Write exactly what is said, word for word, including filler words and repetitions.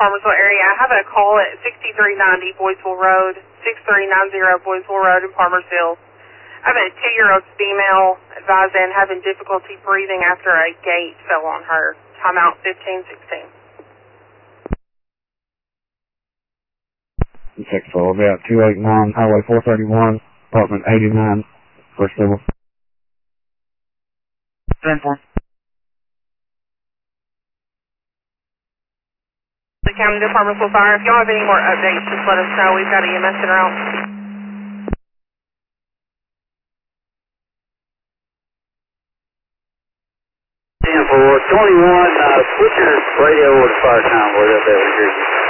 Farmersville area. I have a call at sixty-three ninety Boysville Road, sixty-three ninety Boysville Road in Farmersville. I have a two-year-old female advised in having difficulty breathing after a gate fell on her. Timeout fifteen sixteen. Six four, about two eighty-one, Highway four thirty-one, apartment eighty-nine, first level. ten four. The County Department of Fire, if y'all have any more updates, just let us know. We've got E M S in route. ten four, twenty-one, uh, put your radio over to fire time, whatever that was.